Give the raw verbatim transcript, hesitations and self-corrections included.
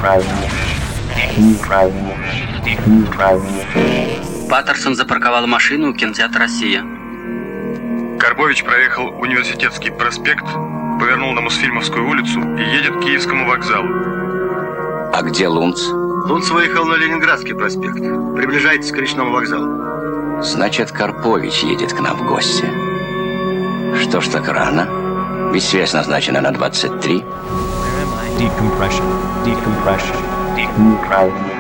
Паттерсон запарковал машину у кинотеатра «Россия». Карбович проехал Университетский проспект, повернул на Мосфильмовскую улицу и едет к Киевскому вокзалу. А где Лунц? Лунц выехал на Ленинградский проспект. Приближайтесь к речному вокзалу. Значит, Карпович едет к нам в гости. Что ж так рано? Ведь связь назначена на двадцать три. Decompression. Decompression. Decompression.